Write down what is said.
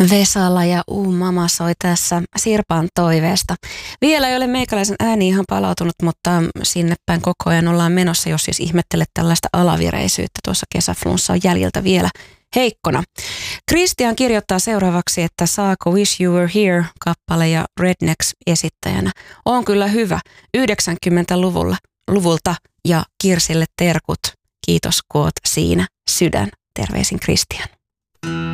Vesala ja Mama soi tässä Sirpan toiveesta. Vielä ei ole meikäläisen ääni ihan palautunut, mutta sinne päin koko ajan ollaan menossa, jos siis ihmettelet tällaista alavireisyyttä. Tuossa kesäflunssa on jäljiltä vielä heikkona. Christian kirjoittaa seuraavaksi, että saako Wish You Were Here -kappale ja Rednecks esittäjänä. On kyllä hyvä. 90-luvulta ja Kirsille terkut. Kiitos kun oot siinä. Sydän. Terveisin Christian.